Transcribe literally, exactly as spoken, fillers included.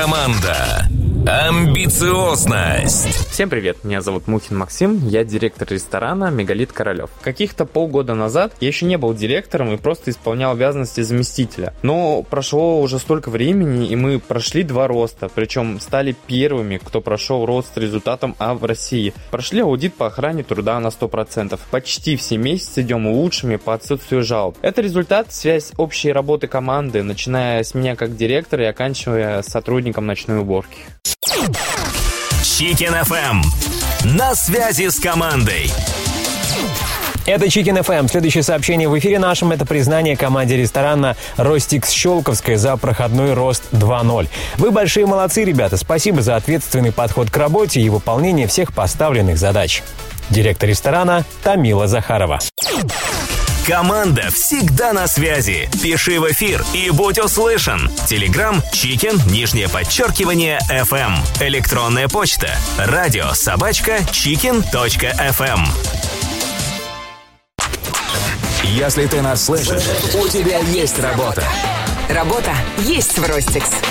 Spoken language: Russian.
Команда. Амбициозность. Всем привет, меня зовут Мухин Максим, я директор ресторана «Мегалит Королев». Каких-то полгода назад я еще не был директором и просто исполнял обязанности заместителя. Но прошло уже столько времени, и мы прошли два роста, причем стали первыми, кто прошел рост с результатом А в России. Прошли аудит по охране труда на сто процентов. Почти все месяцы идем лучшими по отсутствию жалоб. Это результат, связь общей работы команды, начиная с меня как директора и оканчивая сотрудником ночной уборки. Chicken эф эм. На связи с командой. Это Chicken эф эм. Следующее сообщение в эфире нашем – это признание команде ресторана «Ростикс Щелковская» за проходной рост два ноль. Вы большие молодцы, ребята. Спасибо за ответственный подход к работе и выполнение всех поставленных задач. Директор ресторана Тамила Захарова. Команда всегда на связи. Пиши в эфир и будь услышан. Телеграм Chicken, нижнее подчеркивание, эф эм. Электронная почта. Радио собачка chicken точка эф эм. Если ты нас слышишь, у тебя есть работа. Работа есть в Ростикс.